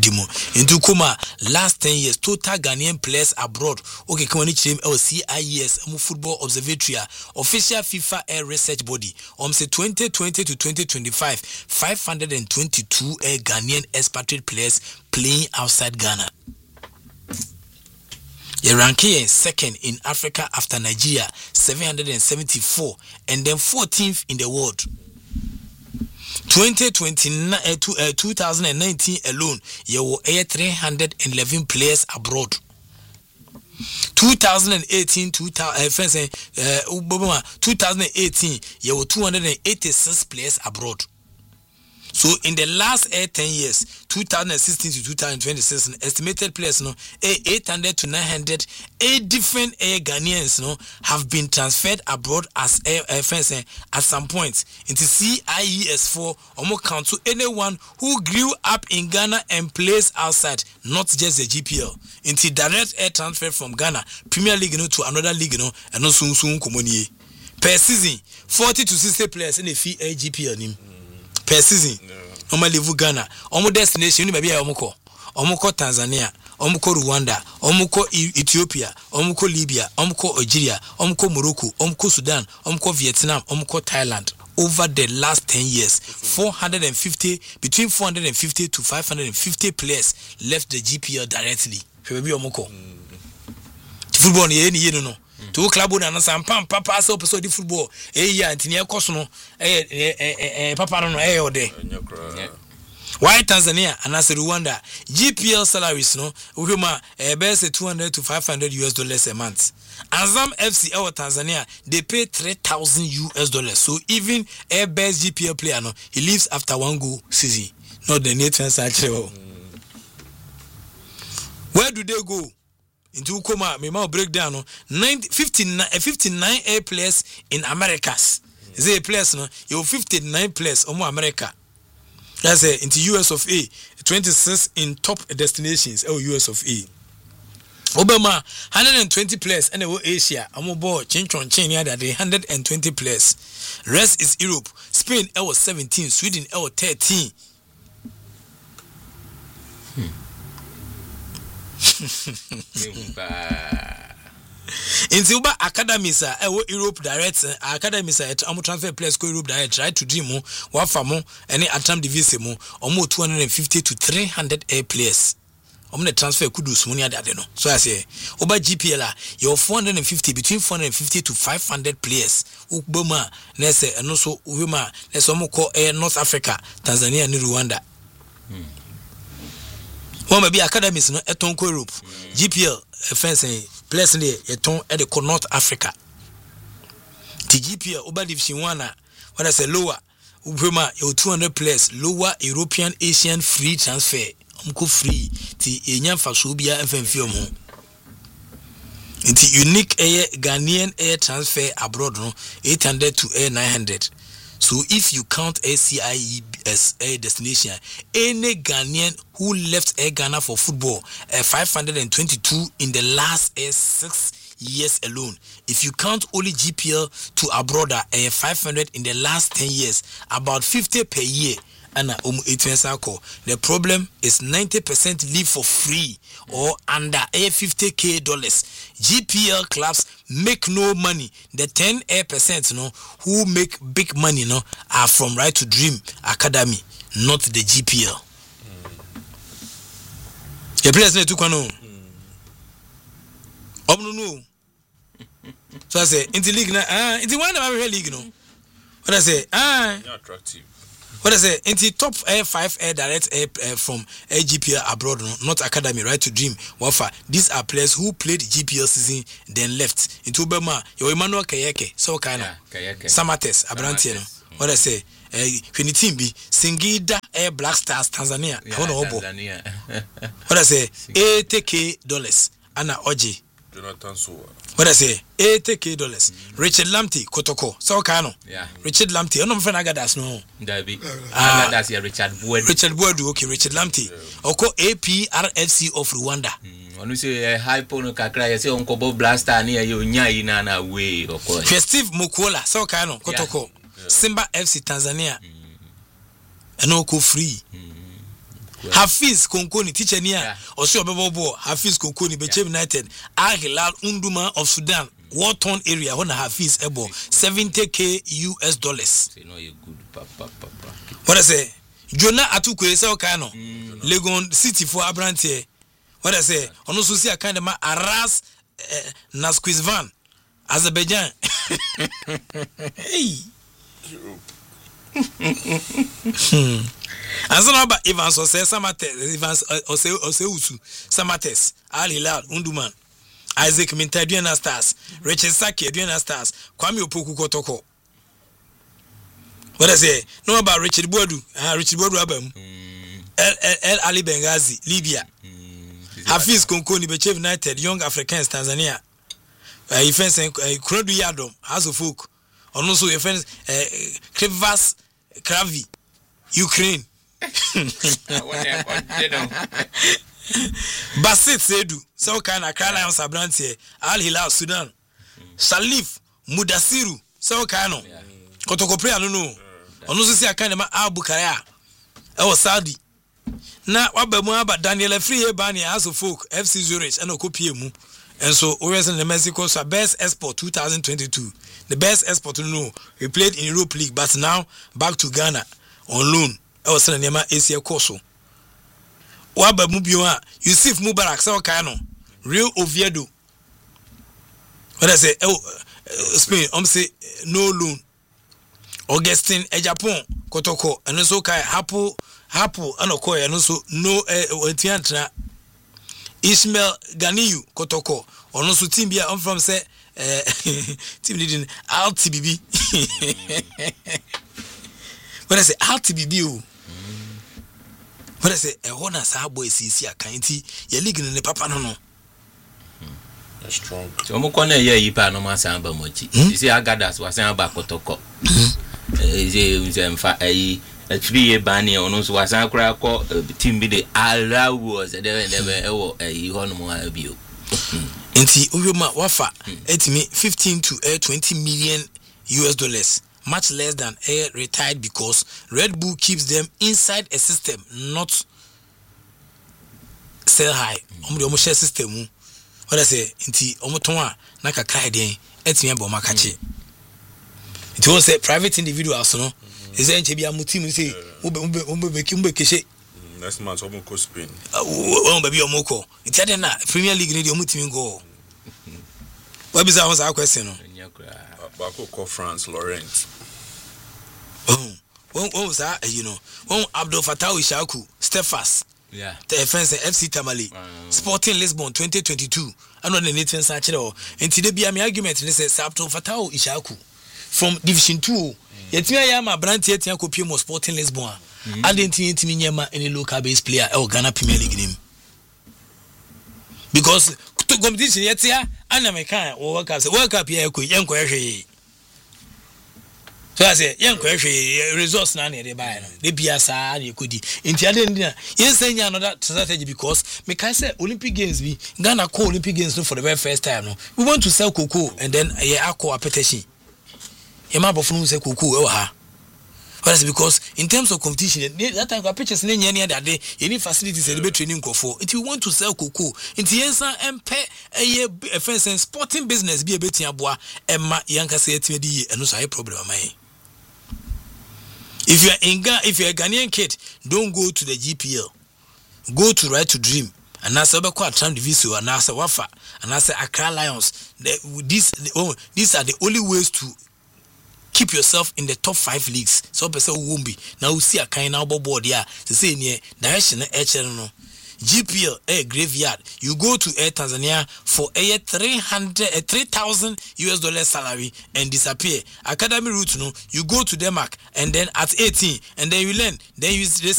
Edimo. Into Kuma last 10 years total Ghanaian players abroad. Okay, come on team CIES Football Observatory official FIFA Air Research Body. Say 2020 to 2025 522 Ghanaian expatriate players playing outside Ghana. The ranking second in Africa after Nigeria 774 and then 14th in the world. 2019 alone, there were 311 players abroad. 2018, 2018, there were 286 players abroad. So in the last 10 years, 2016 to 2026, estimated players, 800 to 900, 8 different Ghanaians, have been transferred abroad as at some point into CIES4 or count to anyone who grew up in Ghana and plays outside, not just the GPL. Into direct air transfer from Ghana Premier League to another league, and also soon per season, 40 to 60 players in the GPL. Per season, normally live Ghana. Omo destination, maybe omoko Tanzania, omoko Rwanda, omoko Ethiopia, omoko Libya, omoko Algeria, omoko Morocco, omoko Sudan, omoko Vietnam, omoko Thailand. Over the last 10 years, between 450 to 550 players left the GPL directly. Maybe omoko. Football ni no. To club na some papa so episode football ya antini ekoso no papa no ode why Tanzania and as Rwanda GPL salaries no we ma best $200 to $500 a month. Azam FC or Tanzania they pay $3,000. So even a best GPL player no he leaves after one goal season, not the net transfer. Where do they go? Into Ukoma, me mau breakdown 59 air players in Americas. Is a players no? You 59 players omo America. That's into US of A. 26 in top destinations US of A. Obama 120 players and Asia. Omo bo chinchon chen ya that 120 players. Rest is Europe. Spain 17, Sweden 13. In Silba academies Europe direct academies transfer players go Europe direct try to dream one famo any atam division mo 250 to 300 air players the transfer could do money at no. So I say over GPL you're 450 between 450 to 500 players Uboma nese and also Uboma let's call North Africa, Tanzania and Rwanda. One may be academies no eton ko Europe. GPL fencing players in eton e de North Africa. The GPL over division 1 when I say lower Ubema you 200 players lower European Asian free transfer. Umko free ti enya faso bia mfamfio mo. Inti unique air Ghanaian air transfer abroad no 800 to 900. So if you count ACIES air destination, any Ghanaian who left Air Ghana for football, 522 in the last 6 years alone. If you count only GPL to abroad, 500 in the last 10 years, about 50 per year. And the problem is 90% leave for free or under $50K. GPL clubs make no money. The 10% who make big money are from Right to Dream Academy, not the GPL. The players need to know. No. So I say, in the league now, in the one of league, no. What I say, You're attractive. What I say, in the top 5 air direct air from GPL abroad, not academy, Right to Dream. Wafa, these are players who played GPL season, then left. Into Bema, your Emmanuel Kayeke, so kind of Samates, Abrantiano. What I say, when the team be Singida Air Black Stars, Tanzania. What I say, $80K, Anna Oji. Jonathan Sowa. What I say, $80K. Richard Lamptey, Kotoko, so Kano. Yeah. Richard Lamptey, I don't know if I got that no. That's Richard Boyd. Richard Boyd, okay, Richard Lamptey. Oko APRFC of Rwanda. When we say high pono kakra, you say Uncle Bob Blaster near you, na way, of course. Steve Mukola, so Kano, Kotoko. Simba FC Tanzania. And Oko free. Hafiz Konkoni teacher near Osio Bebo Hafiz Konkoni Beche United Al Hilal Unduma of Sudan Wharton area when Hafiz Ebo $70,000 US. You know you good papa. What I say? Jonah Atukwe se okano. Legon City for Abrantie. What I say? Ono so see kind of ma Aras Nasquizvan Azerbaijan. Hey. Azana about Evans or say Samates, Evans or say Usu, Samates, Al Hilal, Unduman, Isaac Minta, Diana Stars, Richard Saki, Diana Stars, Kwame Opoku Kotoko. What I say? No about Richard Bodu, Richard Bodu Abem, El Ali Benghazi, Libya, Hafiz Konkoni, Beche United, Young Africans, Tanzania, Defense Krodu Yadom, House of Folk, and also your friends, Krivas Kravi, Ukraine. Basit Sedu, so kind of Carlisle Sabrantie, Al Hilal Sudan, Salif Mudasiru, so kind of Kotokopre, I don't know. On also see a kind of Abu Kaya, Saudi. Now, what about Daniel Free Bani House of Folk, FC Zurich, and Okopiemu. And so, always in the Mexico, so best export 2022. The best export to know. We played in Europe League, but now back to Ghana on loan. I was saying, Nema Asia Koso. Waba Mubiwa, Yusuf Mubarak, so Kano, Real Oviedo. What I say, Spain, say no loan. Augustine Ejapon, Kotoko, and also Kai Hapo, and Okoya, and also no Tiantra. Ismail Ganiyu Kotoko, or also Timbia, I'm from say, Tim didn't RTBB. When I say RTBB, when I say a honor Sabo is easy, I can't see you're leaking in the papa no. That's strong. So Mukone ye no masamba mochi. You see, I got that was about Kotoko. A 3-year banner on us was a crack team be the allow was a honor view. Inti Uyuma Wafa, it me 15 to 20 million US, much less than Air retired because Red Bull keeps them inside a system, not sell high. Omo share system. What I say, Inti Omotonwa, Naka Kaiden, Etime Bomakachi. It was a private individual, no. Is there any mutim say, Next month, I'm going to Spain. Oh, baby, Omoko. It's a Premier League need your mutim go. What is our question? Bako call France, Laurent. What was that? You know, Abdul Fattah Ishaku, Stefas, the friends FC Tamale, Sporting Lisbon 2022. I know the Nathan Sachero. And today, be my argument, and says Abdul Fattah Ishaku from Division 2. Yet, I am a brand yet, I could more Sporting Lisbon. I didn't think any local base player or Ghana Premier League name. Because to competition yet, I'm a kind of work up here, young question. So I say, young question, resource none they buy. They be a sad, you could. In the yes, saying another strategy because say Olympic Games be Ghana call Olympic Games for the very first time. We want to sell cocoa and then a call petition. Yama Bofun say cocoa, But because in terms of competition, that time purchase any other day, any facilities and training for. If you want to sell cocoa, into Yensa and pay a fence and sporting business be a bit in Abua, Emma Yanka say it and no side problem. If you're a Ghanaian kid, don't go to the GPL. Go to Right to Dream. And that's about Tram Diviso and Nasa Wafa and Nasa Accra Lions. These are the only ways to keep yourself in the top 5 leagues. So person won't be. Now we see a kind of board here to say near direction GPL graveyard. You go to Air Tanzania for a $3,000 US salary and disappear. Academy route, you go to Denmark and then at 18 and then you learn. Then you